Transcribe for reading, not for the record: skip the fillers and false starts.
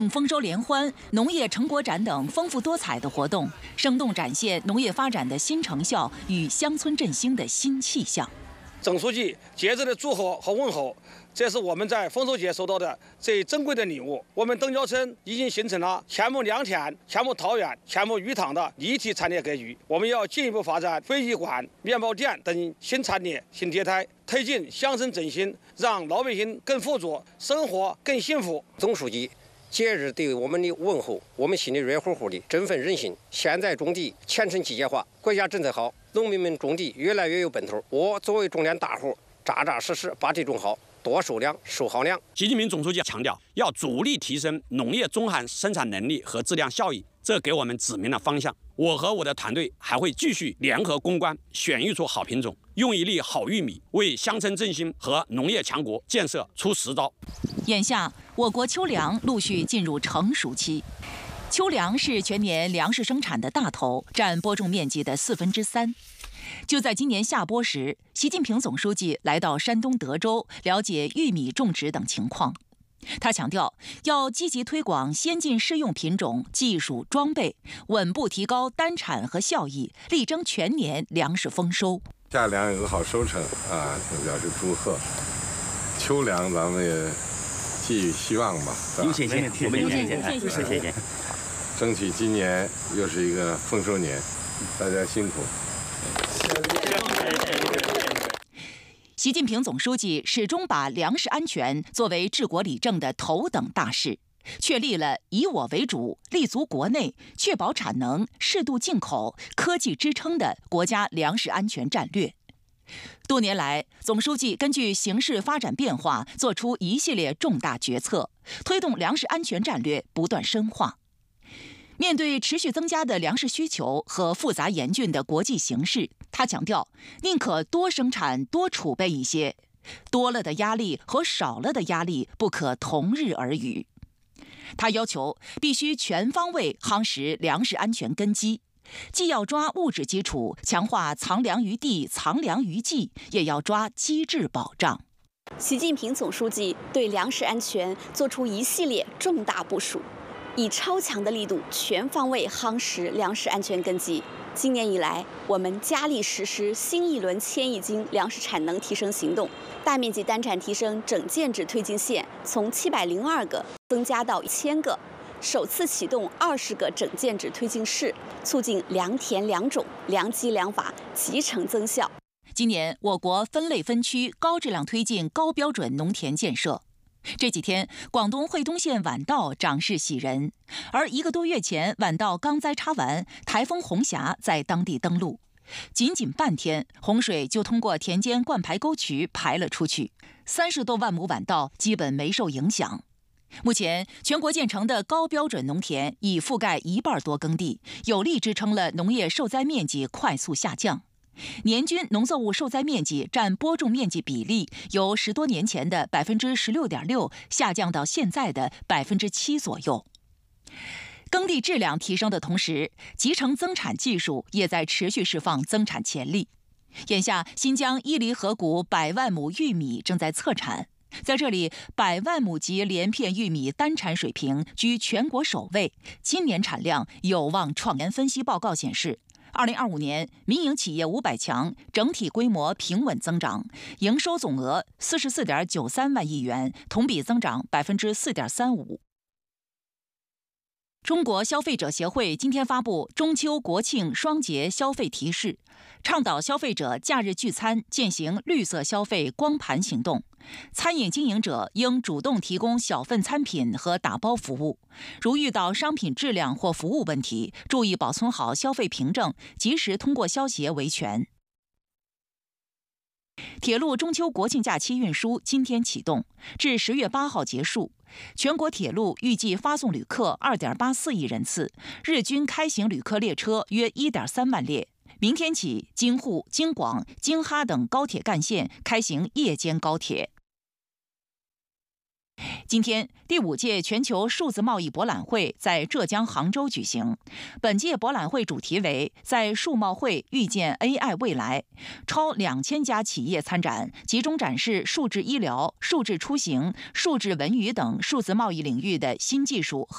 丰收联欢、农业成果展等丰富多彩的活动，生动展现农业发展的新成效与乡村振兴的新气象。 总书记节日的祝贺和问候，这是我们在丰收节收到的最珍贵的礼物。我们登椒村已经形成了前牧良田、前牧桃园、前牧鱼塘的立体产业格局。我们要进一步发展飞鱼馆、面包店等新产业新业态，推进乡村振兴，让老百姓更富足，生活更幸福。 总书记节日对我们的问候，我们心里热乎乎的，振奋人心。现在种地前程季节化，国家政策好，农民们种地越来越有奔头。我作为种粮大户，扎扎实实把地种好，多收粮，收好粮。 习近平总书记强调，要主力提升农业综合生产能力和质量效益，这给我们指明了方向。我和我的团队还会继续联合攻关，选育出好品种，用一粒好玉米为乡村振兴和农业强国建设出实招。 眼下，我国秋粮陆续进入成熟期。秋粮是全年粮食生产的大头，占播种面积的3/4。就在今年夏播时，习近平总书记来到山东德州，了解玉米种植等情况。他强调，要积极推广先进适用品种、技术装备，稳步提高单产和效益，力争全年粮食丰收。 夏粮有个好收成啊，表示祝贺。秋粮咱们也寄予希望吧， 有谢谢，我们有谢谢，谢谢。 争取今年又是一个丰收年，大家辛苦。 习近平总书记始终把粮食安全作为治国理政的头等大事，确立了以我为主、立足国内、确保产能、适度进口、科技支撑的国家粮食安全战略。多年来，总书记根据形势发展变化，作出一系列重大决策，推动粮食安全战略不断深化。面对持续增加的粮食需求和复杂严峻的国际形势，他强调，宁可多生产、多储备一些，多了的压力和少了的压力不可同日而语。他要求必须全方位夯实粮食安全根基，既要抓物质基础，强化藏粮于地、藏粮于技，也要抓机制保障。 习近平总书记对粮食安全作出一系列重大部署，以超强的力度全方位夯实粮食安全根基。今年以来，我们加力实施新一轮1000亿斤粮食产能提升行动，大面积单产提升整建制推进线从702个增加到1000个，首次启动20个整建制推进室，促进良田良种、良机良法集成增效。 今年，我国分类分区高质量推进高标准农田建设。这几天，广东惠东县晚稻长势喜人，而1个多月前，晚稻刚栽插完，台风红霞在当地登陆，仅半天，洪水就通过田间灌排沟渠排了出去，30多万亩晚稻基本没受影响。目前，全国建成的高标准农田已覆盖1半多耕地，有力支撑了农业受灾面积快速下降。年均农作物受灾面积占播种面积比例由10多年前的16.6%下降到现在的7%左右。耕地质量提升的同时，集成增产技术也在持续释放增产潜力。眼下，新疆伊犁河谷100万亩玉米正在测产，在这里，100万亩级连片玉米单产水平居全国首位，今年产量有望创。研分析报告显示，2025年民营企业500强整体规模平稳增长，营收总额44.93万亿元，同比增长4.35%。中国消费者协会今天发布中秋国庆双节消费提示，倡导消费者假日聚餐践行绿色消费光盘行动。餐饮经营者应主动提供小份餐品和打包服务，如遇到商品质量或服务问题，注意保存好消费凭证，及时通过消协维权。铁路中秋国庆假期运输今天启动，至10月8号结束。全国铁路预计发送旅客2.84亿人次，日均开行旅客列车约1.3万列。明天起，京沪、京广、京哈等高铁干线开行夜间高铁。今天，第5届全球数字贸易博览会在浙江杭州举行。本届博览会主题为“在数贸会遇见 AI 未来”，超2000家企业参展，集中展示数字医疗、数字出行、数字文娱等数字贸易领域的新技术和